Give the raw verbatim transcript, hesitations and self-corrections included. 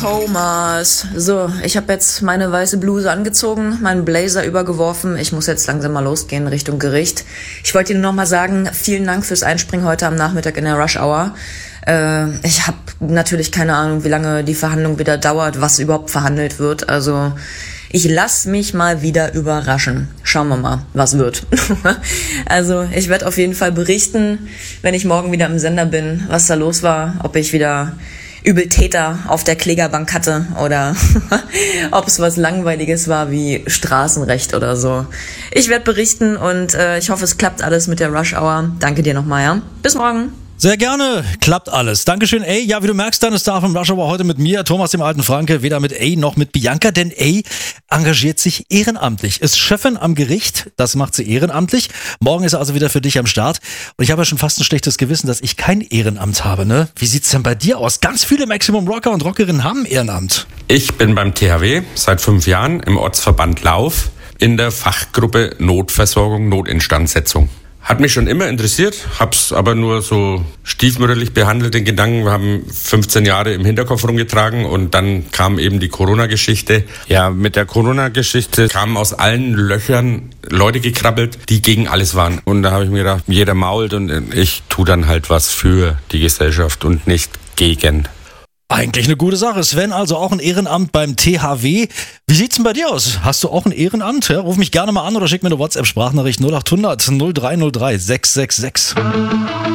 Thomas, so, ich habe jetzt meine weiße Bluse angezogen, meinen Blazer übergeworfen. Ich muss jetzt langsam mal losgehen Richtung Gericht. Ich wollte Ihnen noch mal sagen, vielen Dank fürs Einspringen heute am Nachmittag in der Rush Hour. Äh, ich habe natürlich keine Ahnung, wie lange die Verhandlung wieder dauert, was überhaupt verhandelt wird. Also ich lass mich mal wieder überraschen. Schauen wir mal, was wird. Also ich werde auf jeden Fall berichten, wenn ich morgen wieder im Sender bin, was da los war, ob ich wieder Übeltäter auf der Klägerbank hatte oder ob es was Langweiliges war wie Straßenrecht oder so. Ich werde berichten und äh, ich hoffe, es klappt alles mit der Rush Hour. Danke dir nochmal, ja. Bis morgen. Sehr gerne, klappt alles. Dankeschön, ey. Ja, wie du merkst, deine Star vom Rush Hour heute mit mir, Thomas dem alten Franke, weder mit A noch mit Bianca, denn A engagiert sich ehrenamtlich, ist Chefin am Gericht, das macht sie ehrenamtlich. Morgen ist er also wieder für dich am Start. Und ich habe ja schon fast ein schlechtes Gewissen, dass ich kein Ehrenamt habe, ne? Wie sieht's denn bei dir aus? Ganz viele Maximum Rocker und Rockerinnen haben Ehrenamt. Ich bin beim T H W seit fünf Jahren im Ortsverband Lauf in der Fachgruppe Notversorgung, Notinstandsetzung. Hat mich schon immer interessiert, hab's aber nur so stiefmütterlich behandelt, den Gedanken. Wir haben fünfzehn Jahre im Hinterkopf rumgetragen und dann kam eben die Corona-Geschichte. Ja, mit der Corona-Geschichte kamen aus allen Löchern Leute gekrabbelt, die gegen alles waren. Und da habe ich mir gedacht, jeder mault und ich tue dann halt was für die Gesellschaft und nicht gegen. Eigentlich eine gute Sache. Sven, also auch ein Ehrenamt beim T H W. Wie sieht's denn bei dir aus? Hast du auch ein Ehrenamt? Ja, ruf mich gerne mal an oder schick mir eine WhatsApp-Sprachnachricht null acht hundert null drei null drei sechs sechs sechs.